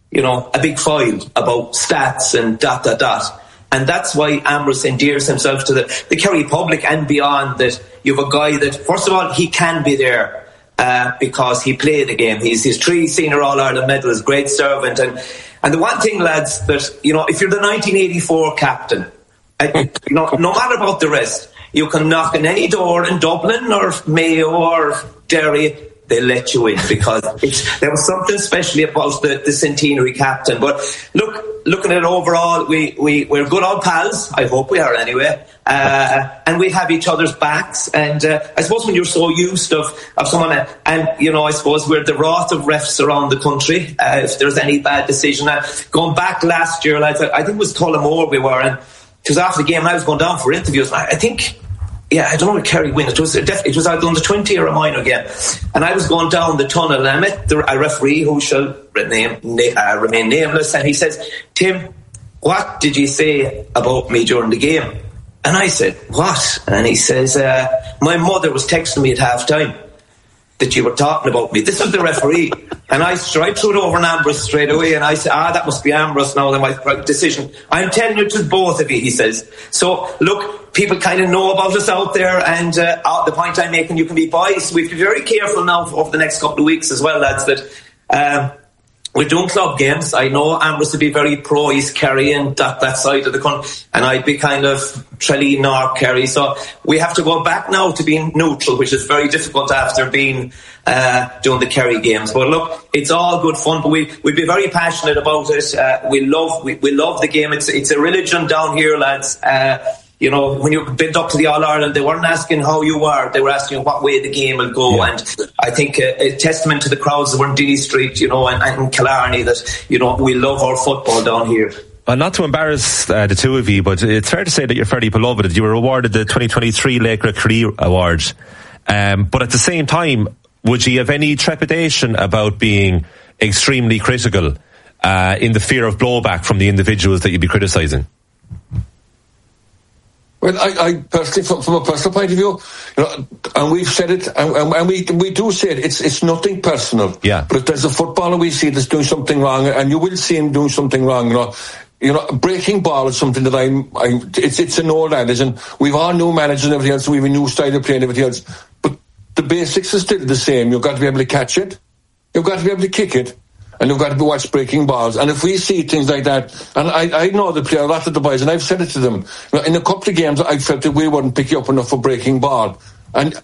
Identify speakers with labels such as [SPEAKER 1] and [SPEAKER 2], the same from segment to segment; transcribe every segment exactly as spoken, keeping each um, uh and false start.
[SPEAKER 1] you know, a big file about stats and dot, dot, dot. And that's why Ambrose endears himself to the, the Kerry public and beyond, that you have a guy that, first of all, he can be there uh, because he played the game. He's his three senior All-Ireland medals, great servant. And, and the one thing, lads, that, you know, if you're the nineteen eighty-four captain, uh, you know, no matter about the rest, you can knock on any door in Dublin or Mayo or Derry, they'll let you in, because it's, there was something especially about the, the centenary captain. But look, looking at it overall, we, we, we're good old pals. I hope we are anyway. Uh, and we have each other's backs. And uh, I suppose when you're so used of, of someone, uh, and, you know, I suppose we're the wrath of refs around the country, uh, if there's any bad decision. Uh, going back last year, lads, I think it was Tullamore we were, and it was after the game, and I was going down for interviews. I, I think... Yeah, I don't know what Kerry win. It was it was either on the twenty or a minor game, and I was going down the tunnel, and I met the, a referee who shall name, uh, remain nameless, and he says, "Tim, what did you say about me during the game?" And I said, "What?" And he says, uh, "My mother was texting me at half time that you were talking about me." This was the referee, and I, I threw it over an Ambrose straight away, and I said, "Ah, that must be Ambrose now. Then my decision. I'm telling you, to both of you," he says. So look. People kind of know about us out there, and uh, the point I'm making, you can be biased. We have to be very careful now over the next couple of weeks as well, lads, that um, we're doing club games. I know Ambrose would be very pro East Kerry and that, that side of the country, and I'd be kind of Tralee North Kerry. So we have to go back now to being neutral, which is very difficult after being uh, doing the Kerry games. But look, it's all good fun, but we, we'd be very passionate about it. Uh, we love we, we love the game. It's, it's a religion down here, lads. Uh, You know, when you built up to the All-Ireland, they weren't asking how you were. They were asking what way the game will go. Yeah. And I think a, a testament to the crowds that were in Dilly Street, you know, and, and Killarney, that, you know, we love our football down here.
[SPEAKER 2] Well, not to embarrass uh, the two of you, but it's fair to say that you're fairly beloved. You were awarded the twenty twenty-three Laker Career Award. Um, but at the same time, would you have any trepidation about being extremely critical uh, in the fear of blowback from the individuals that you'd be criticising?
[SPEAKER 3] Well, I, I personally, from, from a personal point of view, you know, and we've said it, and, and we we do say it. It's it's nothing personal.
[SPEAKER 2] Yeah.
[SPEAKER 3] But if there's a footballer we see that's doing something wrong, and you will see him doing something wrong, you know, you know, breaking ball is something that I'm. I it's it's an old adage, and we've all new managers and everything else. So we have a new style of play and everything else. But the basics are still the same. You've got to be able to catch it. You've got to be able to kick it. And you've got to be watch breaking balls. And if we see things like that, and I, I know the player, a lot of the boys, and I've said it to them, in a couple of games I felt that we wouldn't pick you up enough for breaking ball. And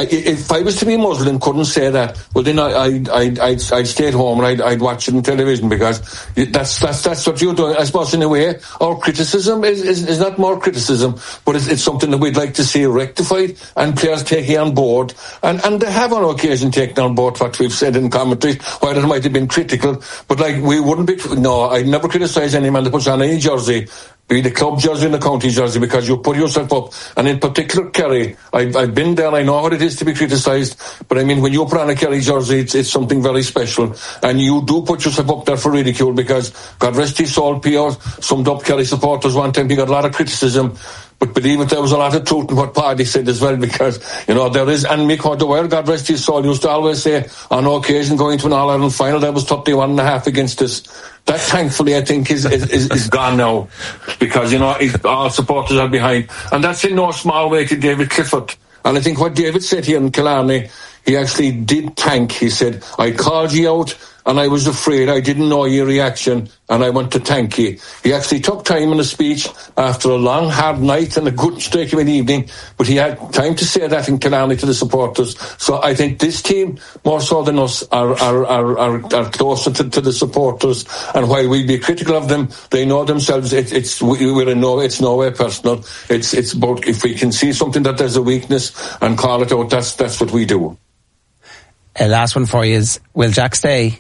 [SPEAKER 3] if I was to be Muslim and couldn't say that, well then I, I, I'd, I'd, I'd stay at home and I'd, I'd watch it on television, because that's that's that's what you're doing. I suppose in a way, our criticism is, is, is not more criticism, but it's, it's something that we'd like to see rectified and players taking on board. And, and they have on occasion taken on board what we've said in commentary, while it might have been critical. But like, we wouldn't be, no, I'd never criticise any man that puts on any jersey, be the club jersey and the county jersey, because you put yourself up. And in particular, Kerry, I've, I've been there, I know what it is to be criticised, but I mean, when you put on a Kerry jersey, it's, it's something very special, and you do put yourself up there for ridicule, because God rest his soul, P R summed up Kerry supporters one time. He got a lot of criticism, but believe it, there was a lot of truth in what Paddy said as well, because, you know, there is, and Mick O'Dwyer, God rest his soul, used to always say, on occasion going to an All-Ireland final, that was thirty-one and a half against us. That, thankfully, I think is, is, is, is gone now, because, you know, all supporters are behind. And that's in no small way to David Clifford. And I think what David said here in Killarney, he actually did thank. He said, I called you out and I was afraid, I didn't know your reaction, and I want to thank you. He actually took time in a speech after a long, hard night and a good straight of an evening, but he had time to say that in Killarney to the supporters. So I think this team, more so than us, are are are, are, are closer to, to the supporters, and while we be critical of them, they know themselves. It, it's we're in no, it's nowhere personal. It's it's about, if we can see something that there's a weakness and call it out, that's that's what we do.
[SPEAKER 4] Uh, last one for you is, will Jack stay?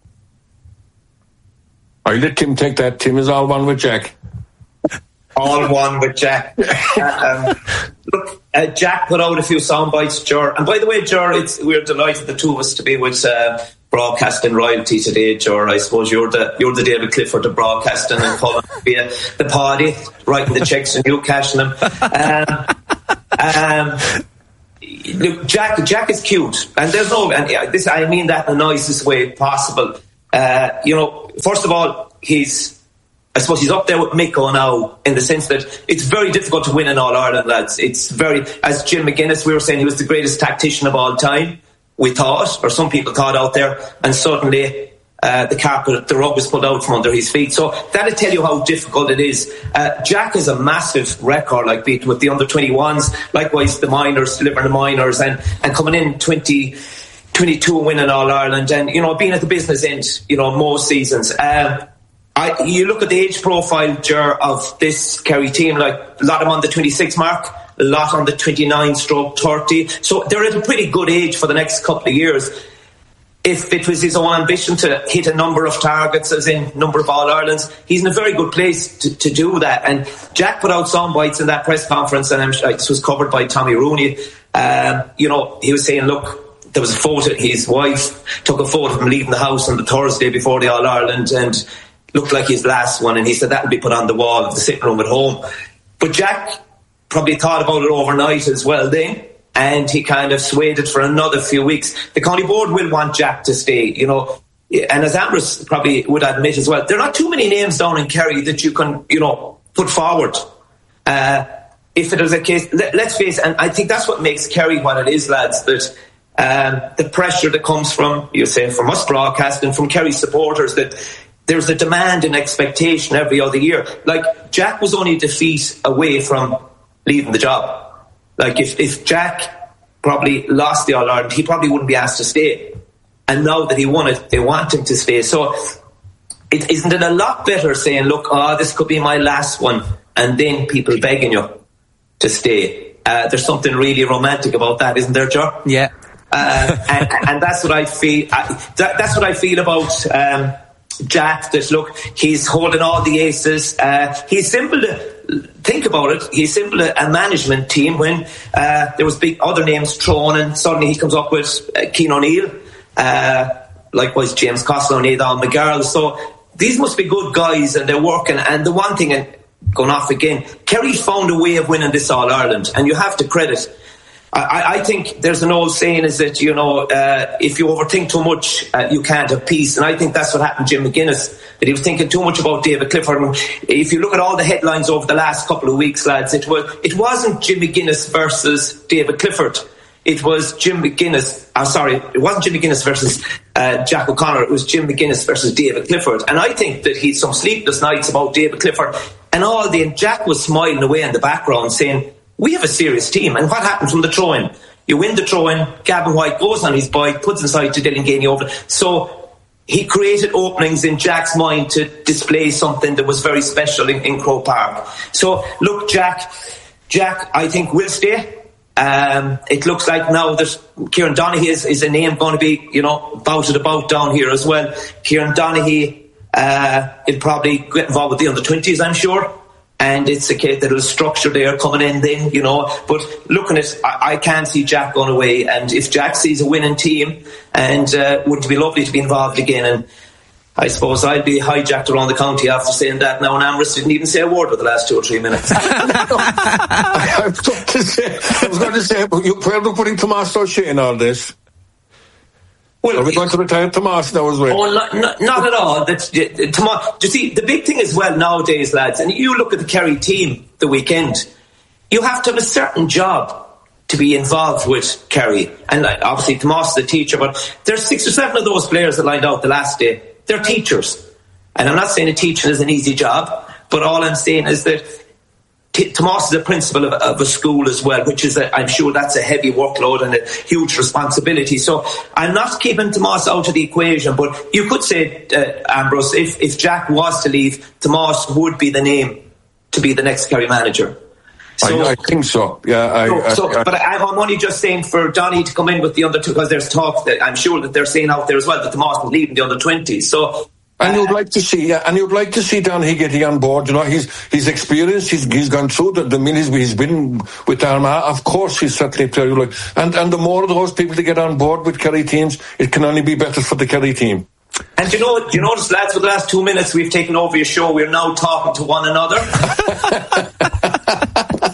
[SPEAKER 3] I let Tim take that. Tim is all one with Jack.
[SPEAKER 1] All one with Jack. um, look, uh, Jack put out a few sound bites, Ger. And by the way, Ger, it's, we're delighted, the two of us, to be with uh, broadcasting royalty today, Ger. I suppose you're the you're the David Clifford of broadcasting, and Colin will be uh, the party, writing the checks and you cashing them. Um, um, look, Jack, Jack is cute, and there's no, and this, I mean that in the nicest way possible. uh, you know, first of all, he's, I suppose he's up there with Miko now, in the sense that it's very difficult to win in All-Ireland, lads. It's very, as Jim McGuinness, we were saying, he was the greatest tactician of all time, we thought, or some people thought out there, and suddenly uh, the carpet, the rug was pulled out from under his feet. So that'll tell you how difficult it is. Uh, Jack has a massive record, like beat with the under twenty-ones, likewise the minors, delivering the minors, and, and coming in twenty, twenty-two winning All-Ireland, and, you know, being at the business end, you know, most seasons. Um, I, you look at the age profile, Ger, of this Kerry team, like a lot of them on the twenty-six mark, a lot on the twenty-nine stroke thirty. So they're at a pretty good age for the next couple of years. If it was his own ambition to hit a number of targets, as in number of All-Irelands, he's in a very good place to, to do that. And Jack put out sound bites in that press conference, and I'm sure this was covered by Tommy Rooney. Um, you know, he was saying, look, there was a photo, his wife took a photo of him leaving the house on the Thursday before the All-Ireland, and looked like his last one, and he said that would be put on the wall of the sitting room at home. But Jack probably thought about it overnight as well then, and he kind of swayed it for another few weeks. The county board will want Jack to stay, you know, and as Ambrose probably would admit as well, there are not too many names down in Kerry that you can, you know, put forward. Uh, if it was a case, let, let's face it, and I think that's what makes Kerry what it is, lads, that um, the pressure that comes from, you say, from us broadcasting, from Kerry supporters, that there's a demand and expectation every other year. Like, Jack was only a defeat away from leaving the job. Like, if, if Jack probably lost the All-Ireland, he probably wouldn't be asked to stay. And now that he won it, they want him to stay. So, it, isn't it a lot better saying, look, oh, this could be my last one, and then people begging you to stay? Uh, there's something really romantic about that, isn't there, Joe?
[SPEAKER 4] Yeah.
[SPEAKER 1] Uh, and, and that's what I feel. I, that, that's what I feel about um, Jack. That look, he's holding all the aces. Uh, he's simple to think about it. He's simple to a management team when uh, there was big other names thrown, and suddenly he comes up with uh, Cian O'Neill, uh, likewise James Costello, Nathan McGarrell. So these must be good guys, and they're working. And the one thing, and going off again, Kerry found a way of winning this All Ireland, and you have to credit. I, I think there's an old saying is that, you know, uh, if you overthink too much, uh, you can't have peace. And I think that's what happened to Jim McGuinness, that he was thinking too much about David Clifford. And if you look at all the headlines over the last couple of weeks, lads, it was, it wasn't Jim McGuinness versus David Clifford. It was Jim McGuinness, I'm sorry, it wasn't Jim McGuinness versus uh, Jack O'Connor, it was Jim McGuinness versus David Clifford. And I think that he's some sleepless nights about David Clifford. And all the, and Jack was smiling away in the background saying, we have a serious team. And what happened from the throw-in? You win the throw-in, Gavin White goes on his bike, puts inside to Dylan Gainey over. So he created openings in Jack's mind to display something that was very special in, in Croke Park. So look, Jack, Jack, I think will stay. Um, it looks like now that Kieran Donaghy is, is a name going to be, you know, bouted about down here as well. Kieran Donaghy, uh, will probably get involved with the under twenties, I'm sure. And it's a case that there's structure there coming in then, you know. But looking at, I, I can't see Jack going away. And if Jack sees a winning team, and uh, wouldn't it be lovely to be involved again? And I suppose I'd be hijacked around the county after saying that now, and Ambrose didn't even say a word for the last two or three minutes.
[SPEAKER 3] I, I, was going to say, I was going to say, you're probably putting Tomas O'Shea in all this. Well, are we going to retire Tomas now as well?
[SPEAKER 1] Oh, not, not, not at all. That's, Tomas, you see, the big thing as well nowadays, lads, and you look at the Kerry team the weekend, you have to have a certain job to be involved with Kerry. And like, obviously Tomas is a teacher, but there's six or seven of those players that lined out the last day. They're teachers. And I'm not saying that teaching is an easy job, but all I'm saying is that T- Tomas is a principal of, of a school as well, which is, a, I'm sure that's a heavy workload and a huge responsibility. So I'm not keeping Tomas out of the equation, but you could say, uh, Ambrose, if, if Jack was to leave, Tomas would be the name to be the next Kerry manager.
[SPEAKER 3] So, I, I think so. Yeah. I,
[SPEAKER 1] so,
[SPEAKER 3] I,
[SPEAKER 1] so
[SPEAKER 3] I,
[SPEAKER 1] but I, I'm only just saying for Donny to come in with the under two, because there's talk that I'm sure that they're saying out there as well that Tomas was leaving the under twenties. So.
[SPEAKER 3] And you'd like to see, yeah, and you'd like to see Donaghy getting on board. You know, he's he's experienced. He's he's gone through the, the minutes he's been with Armagh. Of course, he's certainly a player. Like, and and the more of those people to get on board with Kerry teams, it can only be better for the Kerry team.
[SPEAKER 1] And you know, you notice, lads, for the last two minutes we've taken over your show. We're now talking to one another.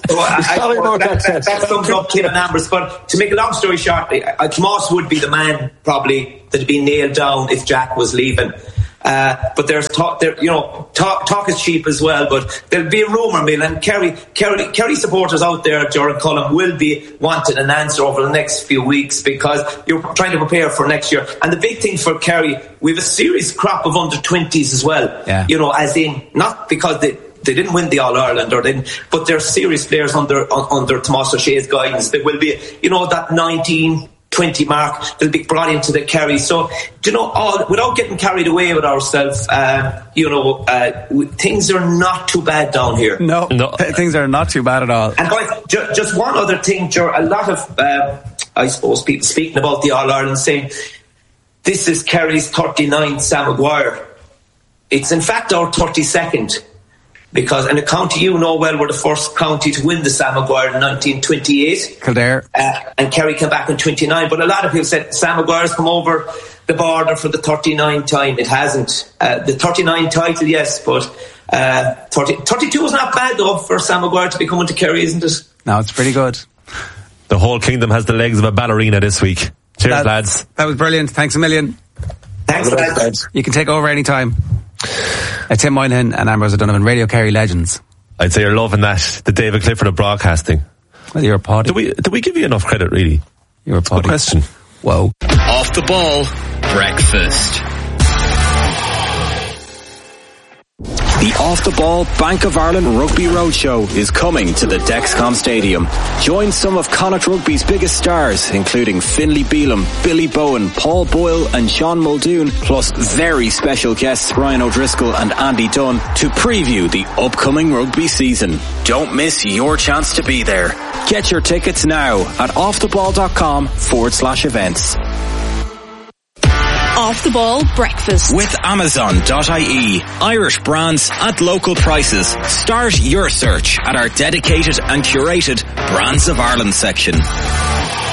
[SPEAKER 1] So I,
[SPEAKER 3] Sorry
[SPEAKER 1] I,
[SPEAKER 3] about
[SPEAKER 1] that,
[SPEAKER 3] that,
[SPEAKER 1] that, that sums up Kevin Ambrose. But to make a long story short, uh, Tomas would be the man probably that'd be nailed down if Jack was leaving. Uh, but there's talk, there, you know, talk, talk is cheap as well. But there'll be a rumour mill, and Kerry, Kerry, Kerry supporters out there during Cullen will be wanting an answer over the next few weeks because you're trying to prepare for next year. And the big thing for Kerry, we have a serious crop of under twenties as well.
[SPEAKER 4] Yeah.
[SPEAKER 1] You know, as in not because they. They didn't win the All Ireland, or didn't, but they're serious players under under Tomas O'Shea's guidance. There will be, you know, that nineteen, twenty mark. They'll be brought into the Kerry. So, you know, all, without getting carried away with ourselves, uh, you know, uh, things are not too bad down here.
[SPEAKER 4] No, no, things are not too bad at all.
[SPEAKER 1] And boy, ju- just one other thing, Joe, a lot of, um, I suppose, people speaking about the All Ireland saying this is Kerry's thirty-ninth Sam Maguire. It's in fact our thirty-second. Because, and the county you know well were the first county to win the Sam Maguire in nineteen twenty-eight.
[SPEAKER 4] Kildare.
[SPEAKER 1] Uh, and Kerry came back in twenty-nine. But a lot of people said Sam Maguire's come over the border for the thirty-ninth time. It hasn't. Uh, the thirty-nine title, yes, but uh, thirty, thirty-two is not bad though for Sam Maguire to be coming to Kerry, isn't it?
[SPEAKER 4] No, it's pretty good.
[SPEAKER 2] The whole kingdom has the legs of a ballerina this week. Cheers,
[SPEAKER 4] that,
[SPEAKER 2] lads.
[SPEAKER 4] That was brilliant. Thanks a million.
[SPEAKER 1] Thanks, lads.
[SPEAKER 4] You can take over any time. Uh, Tim Moynihan and Ambrose O'Donovan, Radio Kerry legends.
[SPEAKER 2] I'd say you're loving that. The David Clifford of broadcasting.
[SPEAKER 4] Well, you're a pod.
[SPEAKER 2] Do we, do we give you enough credit, really?
[SPEAKER 4] You're a pod.
[SPEAKER 2] Good question.
[SPEAKER 4] Whoa.
[SPEAKER 5] Off the ball, breakfast. The Off the Ball Bank of Ireland Rugby Roadshow is coming to the Dexcom Stadium. Join some of Connacht Rugby's biggest stars, including Finlay Bealham, Billy Bowen, Paul Boyle and Sean Muldoon, plus very special guests Ryan O'Driscoll and Andy Dunn to preview the upcoming rugby season. Don't miss your chance to be there. Get your tickets now at offtheball.com forward slash events.
[SPEAKER 6] Off the Ball Breakfast
[SPEAKER 5] with Amazon dot I E. Irish brands at local prices. Start your search at our dedicated and curated Brands of Ireland section.